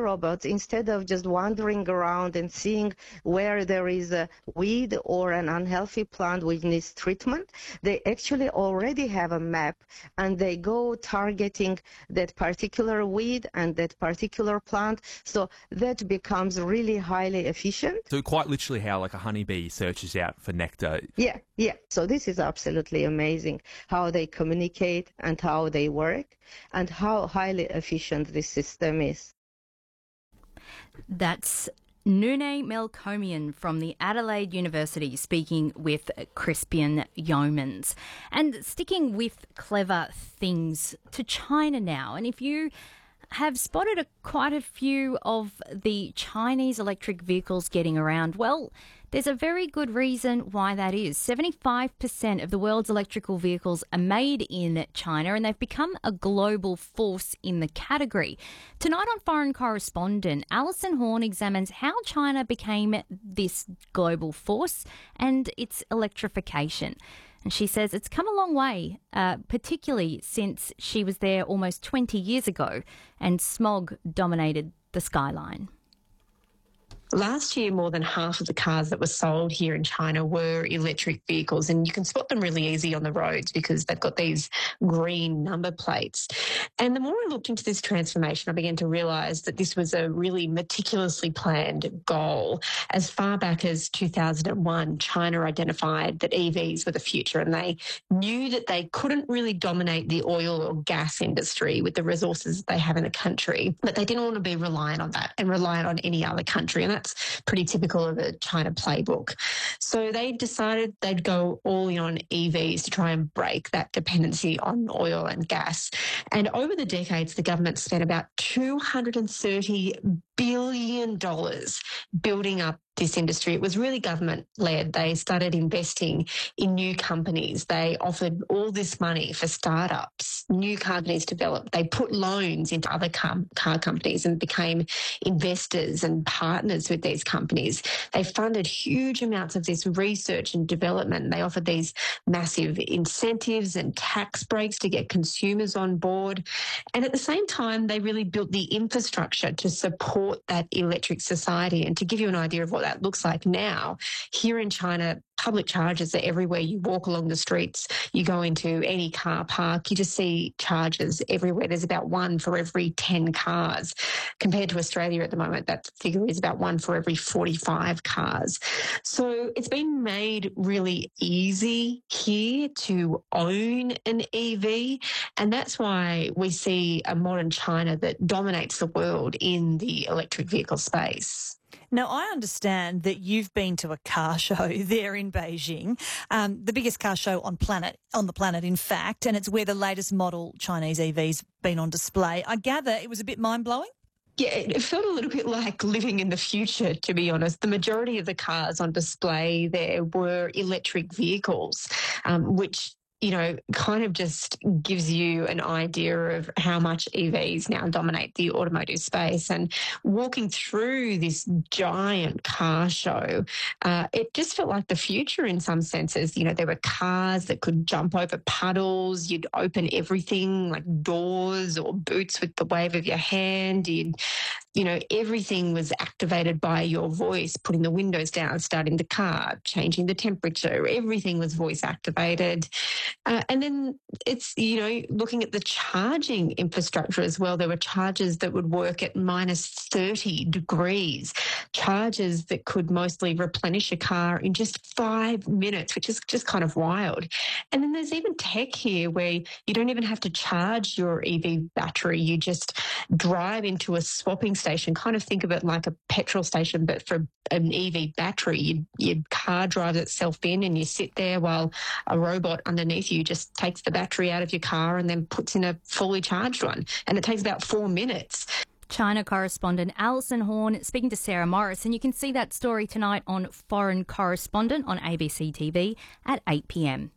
robots, instead of just wandering around and seeing where there is a weed or an unhealthy plant which needs treatment, they actually already have a map, and they go targeting that particular weed and that particular plant. So that becomes really highly efficient. So quite literally how like a honeybee searches out for nectar. Yeah. So this is absolutely amazing how they communicate and how they work and how highly efficient this system is. That's Nune Melkomian from the Adelaide University speaking with Crispian Yeomans. And sticking with clever things, to China now. And if you have spotted quite a few of the Chinese electric vehicles getting around, well, there's a very good reason why that is. 75% of the world's electrical vehicles are made in China, and they've become a global force in the category. Tonight on Foreign Correspondent, Alison Horn examines how China became this global force and its electrification. And she says it's come a long way, particularly since she was there almost 20 years ago and smog dominated the skyline. Last year, more than half of the cars that were sold here in China were electric vehicles, and you can spot them really easy on the roads because they've got these green number plates. And the more I looked into this transformation, I began to realise that this was a really meticulously planned goal. As far back as 2001, China identified that EVs were the future, and they knew that they couldn't really dominate the oil or gas industry with the resources they have in the country, but they didn't want to be reliant on that and reliant on any other country. And that's pretty typical of the China playbook. So they decided they'd go all in on EVs to try and break that dependency on oil and gas. And over the decades, the government spent about $230 billion building up this industry. It was really government-led. They started investing in new companies. They offered all this money for startups. New companies developed. They put loans into other car companies and became investors and partners with these companies. They funded huge amounts of this research and development. They offered these massive incentives and tax breaks to get consumers on board. And at the same time, they really built the infrastructure to support that electric society. And to give you an idea of what that looks like now, here in China, public chargers are everywhere. You walk along the streets, you go into any car park, you just see chargers everywhere. There's about one for every 10 cars. Compared to Australia at the moment, that figure is about one for every 45 cars. So it's been made really easy here to own an EV, and that's why we see a modern China that dominates the world in the electric vehicle space. Now, I understand that you've been to a car show there in Beijing, the biggest car show on the planet, in fact, and it's where the latest model Chinese EV's been on display. I gather it was a bit mind-blowing? Yeah, it felt a little bit like living in the future, to be honest. The majority of the cars on display there were electric vehicles, which kind of just gives you an idea of how much EVs now dominate the automotive space. And walking through this giant car show, it just felt like the future in some senses. There were cars that could jump over puddles. You'd open everything like doors or boots with the wave of your hand. Everything was activated by your voice, putting the windows down, starting the car, changing the temperature. Everything was voice activated. And then it's, looking at the charging infrastructure as well. There were chargers that would work at minus 30 degrees, chargers that could mostly replenish a car in just 5 minutes, which is just kind of wild. And then there's even tech here where you don't even have to charge your EV battery. You just drive into a swapping station, kind of think of it like a petrol station, but for an EV battery. Your car drives itself in and you sit there while a robot underneath you just takes the battery out of your car and then puts in a fully charged one. And it takes about 4 minutes. China correspondent Alison Horn speaking to Sarah Morris, and you can see that story tonight on Foreign Correspondent on ABC TV at 8 p.m.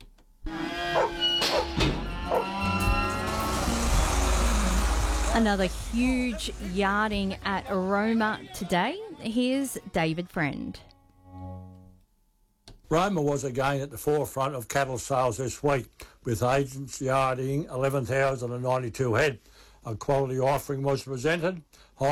Another huge yarding at Roma today. Here's David Friend. Roma was again at the forefront of cattle sales this week, with agents yarding 11,092 head. A quality offering was presented,